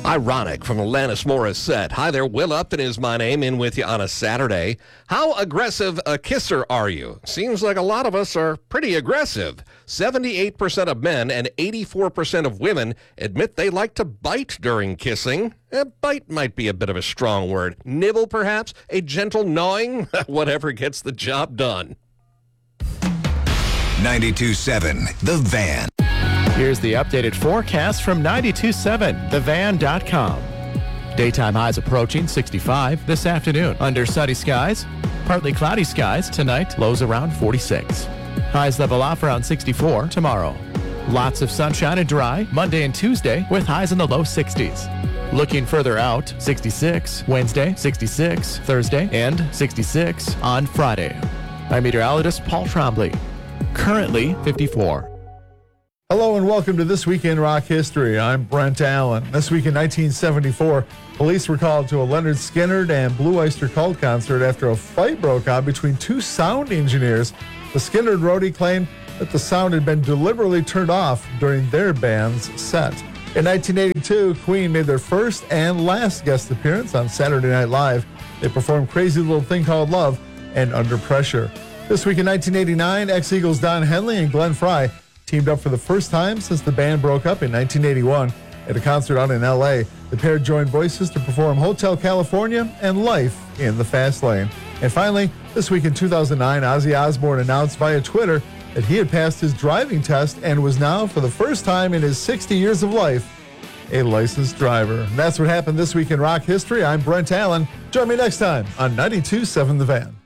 Ironic from Alanis Morissette. Hi there, Will Upton is my name, in with you on a Saturday. How aggressive a kisser are you? Seems like a lot of us are pretty aggressive. 78% of men and 84% of women admit they like to bite during kissing. Bite might be a bit of a strong word. Nibble, perhaps? A gentle gnawing? Whatever gets the job done. 92.7 The Van. Here's the updated forecast from 927thevan.com. Daytime highs approaching 65 this afternoon. Under sunny skies, partly cloudy skies tonight, lows around 46. Highs level off around 64 tomorrow. Lots of sunshine and dry Monday and Tuesday with highs in the low 60s. Looking further out, 66 Wednesday, 66 Thursday, and 66 on Friday. I'm meteorologist Paul Trombley. Currently 54. Hello and welcome to This Week in Rock History. I'm Brent Allen. This week in 1974, police were called to a Leonard Skinner and Blue Oyster Cult concert after a fight broke out between two sound engineers. The Skinner roadie claimed that the sound had been deliberately turned off during their band's set. In 1982, Queen made their first and last guest appearance on Saturday Night Live. They performed Crazy Little Thing Called Love and Under Pressure. This week in 1989, ex-Eagles Don Henley and Glenn Frey teamed up for the first time since the band broke up in 1981 at a concert out in L.A. The pair joined voices to perform Hotel California and Life in the Fast Lane. And finally, this week in 2009, Ozzy Osbourne announced via Twitter that he had passed his driving test and was now, for the first time in his 60 years of life, a licensed driver. And that's what happened this week in rock history. I'm Brent Allen. Join me next time on 92.7 The Van.